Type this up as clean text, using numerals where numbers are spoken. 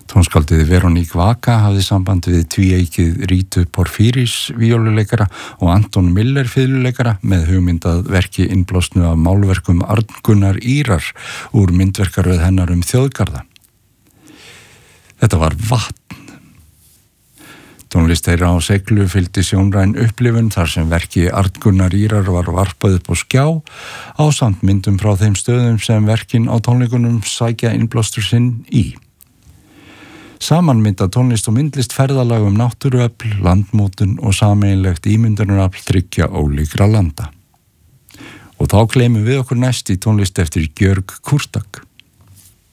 Tónskáldið Veronique Vaca hafði samband við tvíeykið Rítu Porfíris víóluleikara og Anton Miller fiðluleikara með hugmyndað verki innblásnu af málverkum Arngunnar Ýrar úr myndverkaröð hennar þjóðgarða. Þetta var vatn. Tónlist þeirra á seglu fylgdi sjónræn upplifun þar sem verki Arngunnar Ýrar var varpað upp á skjá ásamt myndum frá þeim stöðum sem verkin á tónleikunum sækja innblástur sinn í. Samanmynda tónlist og myndlist ferðalag náttúruöfl, landmótun og sameiginlegt ímyndunarafl 3 ólíkra landa. Og þá gleymum við okkur næst í tónlist eftir Gjörg Kurtak.